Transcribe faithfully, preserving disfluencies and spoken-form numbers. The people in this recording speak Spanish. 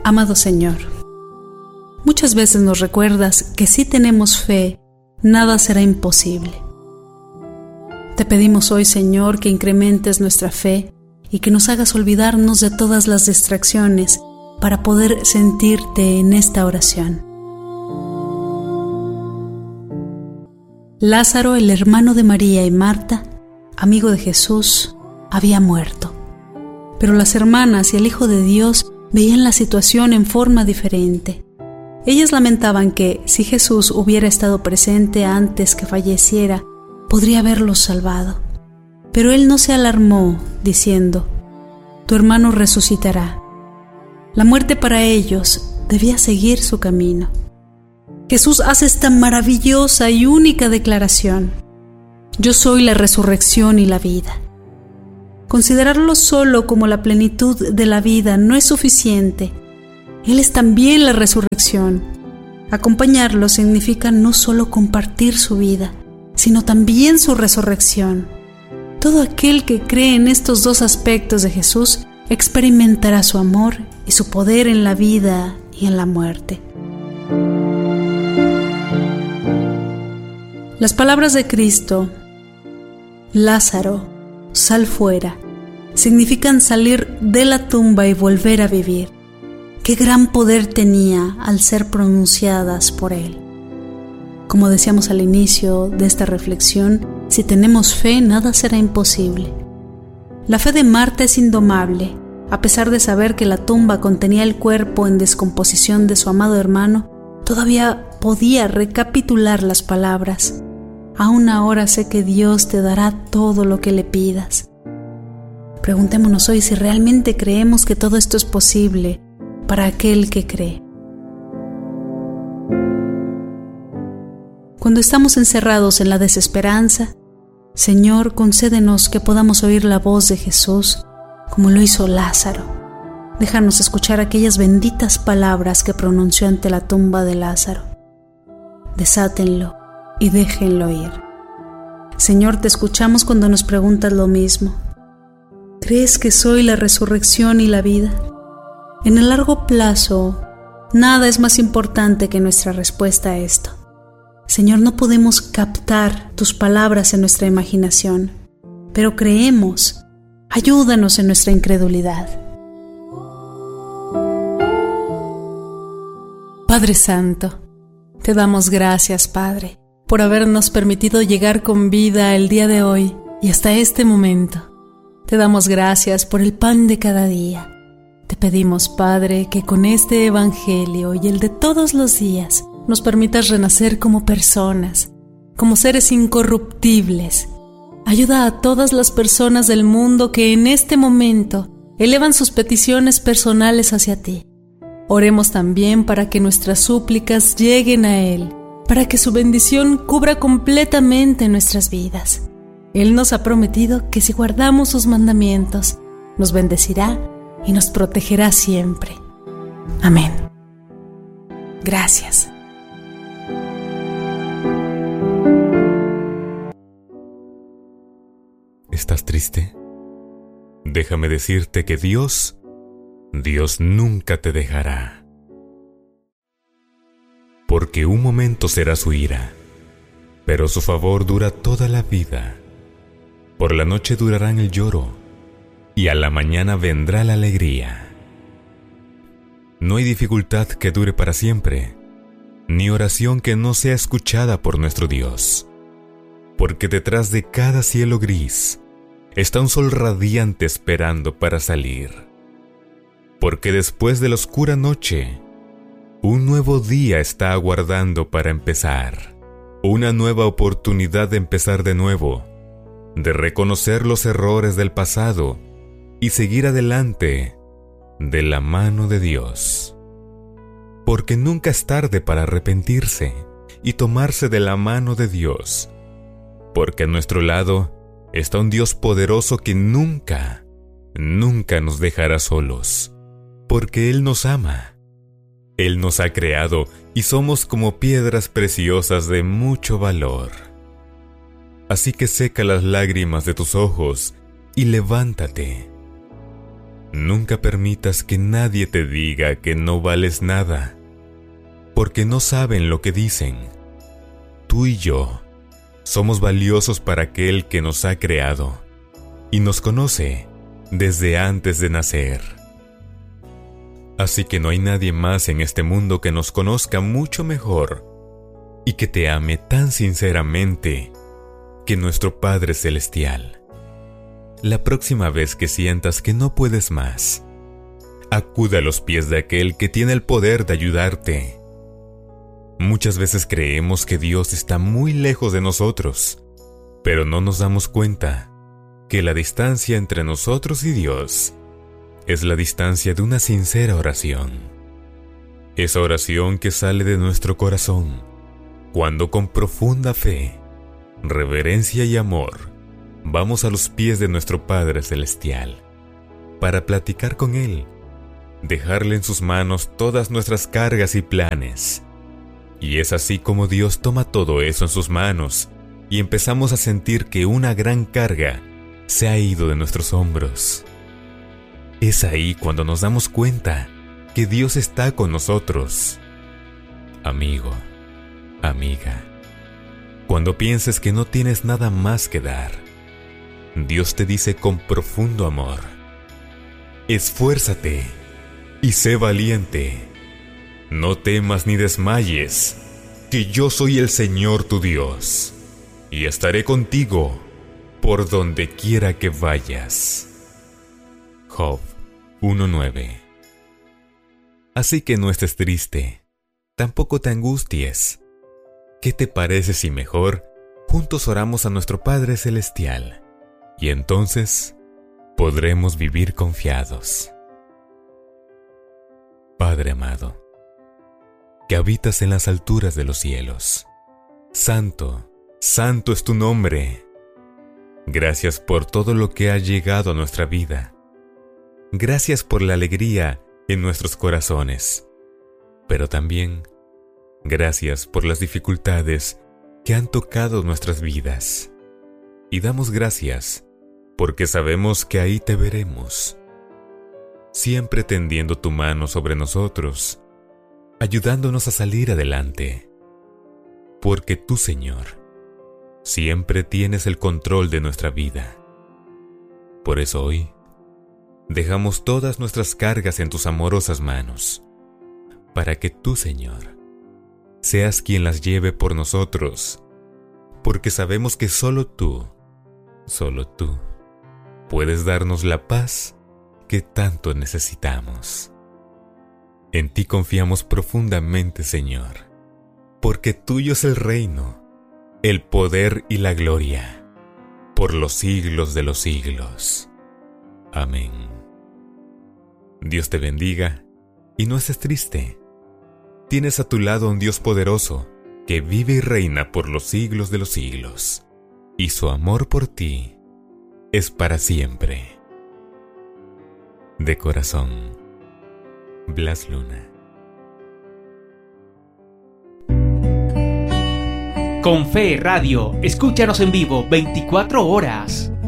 Amado Señor, muchas veces nos recuerdas que si tenemos fe, nada será imposible. Te pedimos hoy, Señor, que incrementes nuestra fe y que nos hagas olvidarnos de todas las distracciones para poder sentirte en esta oración. Lázaro, el hermano de María y Marta, amigo de Jesús, había muerto. Pero las hermanas y el Hijo de Dios veían la situación en forma diferente. Ellas lamentaban que, si Jesús hubiera estado presente antes que falleciera, podría haberlos salvado. Pero él no se alarmó, diciendo: tu hermano resucitará. La muerte para ellos debía seguir su camino. Jesús hace esta maravillosa y única declaración: yo soy la resurrección y la vida. Considerarlo solo como la plenitud de la vida no es suficiente. Él es también la resurrección. Acompañarlo significa no solo compartir su vida, sino también su resurrección. Todo aquel que cree en estos dos aspectos de Jesús experimentará su amor y su poder en la vida y en la muerte. Las palabras de Cristo, Lázaro, sal fuera, significan salir de la tumba y volver a vivir. Qué gran poder tenía al ser pronunciadas por él. Como decíamos al inicio de esta reflexión, si tenemos fe, nada será imposible. La fe de Marta es indomable. A pesar de saber que la tumba contenía el cuerpo en descomposición de su amado hermano, todavía podía recapitular las palabras: aún ahora sé que Dios te dará todo lo que le pidas. Preguntémonos hoy si realmente creemos que todo esto es posible para aquel que cree. Cuando estamos encerrados en la desesperanza, Señor, concédenos que podamos oír la voz de Jesús como lo hizo Lázaro. Déjanos escuchar aquellas benditas palabras que pronunció ante la tumba de Lázaro. Desátenlo y déjenlo ir. Señor, te escuchamos cuando nos preguntas lo mismo. ¿Crees que soy la resurrección y la vida? En el largo plazo, nada es más importante que nuestra respuesta a esto. Señor, no podemos captar tus palabras en nuestra imaginación, pero creemos. Ayúdanos en nuestra incredulidad. Padre Santo, te damos gracias, Padre, por habernos permitido llegar con vida el día de hoy y hasta este momento. Te damos gracias por el pan de cada día. Te pedimos, Padre, que con este Evangelio y el de todos los días nos permitas renacer como personas, como seres incorruptibles. Ayuda a todas las personas del mundo que en este momento elevan sus peticiones personales hacia ti. Oremos también para que nuestras súplicas lleguen a Él, para que su bendición cubra completamente nuestras vidas. Él nos ha prometido que si guardamos sus mandamientos, nos bendecirá y nos protegerá siempre. Amén. Gracias. ¿Estás triste? Déjame decirte que Dios, Dios nunca te dejará. Porque un momento será su ira, pero su favor dura toda la vida. Por la noche durarán el lloro, y a la mañana vendrá la alegría. No hay dificultad que dure para siempre, ni oración que no sea escuchada por nuestro Dios. Porque detrás de cada cielo gris está un sol radiante esperando para salir. Porque después de la oscura noche, un nuevo día está aguardando para empezar. Una nueva oportunidad de empezar de nuevo, de reconocer los errores del pasado y seguir adelante de la mano de Dios. Porque nunca es tarde para arrepentirse y tomarse de la mano de Dios. Porque a nuestro lado está un Dios poderoso que nunca, nunca nos dejará solos. Porque Él nos ama. Él nos ha creado y somos como piedras preciosas de mucho valor. Así que seca las lágrimas de tus ojos y levántate. Nunca permitas que nadie te diga que no vales nada, porque no saben lo que dicen. Tú y yo somos valiosos para aquel que nos ha creado y nos conoce desde antes de nacer. Así que no hay nadie más en este mundo que nos conozca mucho mejor y que te ame tan sinceramente que nuestro Padre Celestial. La próxima vez que sientas que no puedes más, acude a los pies de aquel que tiene el poder de ayudarte. Muchas veces creemos que Dios está muy lejos de nosotros, pero no nos damos cuenta que la distancia entre nosotros y Dios es la distancia de una sincera oración. Esa oración que sale de nuestro corazón, cuando con profunda fe, reverencia y amor, vamos a los pies de nuestro Padre Celestial para platicar con Él, dejarle en sus manos todas nuestras cargas y planes. Y es así como Dios toma todo eso en sus manos y empezamos a sentir que una gran carga se ha ido de nuestros hombros. Es ahí cuando nos damos cuenta que Dios está con nosotros. Amigo, amiga, cuando pienses que no tienes nada más que dar, Dios te dice con profundo amor: esfuérzate y sé valiente. No temas ni desmayes, que yo soy el Señor tu Dios, y estaré contigo por donde quiera que vayas. Job uno nueve. Así que no estés triste, tampoco te angusties. ¿Qué te parece si mejor juntos oramos a nuestro Padre Celestial? Y entonces podremos vivir confiados. Padre amado, que habitas en las alturas de los cielos, santo, santo es tu nombre. Gracias por todo lo que ha llegado a nuestra vida. Gracias por la alegría en nuestros corazones, pero también gracias por las dificultades que han tocado nuestras vidas. Y damos gracias porque sabemos que ahí te veremos, siempre tendiendo tu mano sobre nosotros, ayudándonos a salir adelante. Porque tú, Señor, siempre tienes el control de nuestra vida. Por eso hoy dejamos todas nuestras cargas en tus amorosas manos, para que tú, Señor, seas quien las lleve por nosotros, porque sabemos que solo tú, solo tú, puedes darnos la paz que tanto necesitamos. En ti confiamos profundamente, Señor, porque tuyo es el reino, el poder y la gloria, por los siglos de los siglos. Amén. Dios te bendiga y no estés triste. Tienes a tu lado un Dios poderoso que vive y reina por los siglos de los siglos, y su amor por ti es para siempre. De corazón, Blas Luna. Con Fe Radio, escúchanos en vivo veinticuatro horas.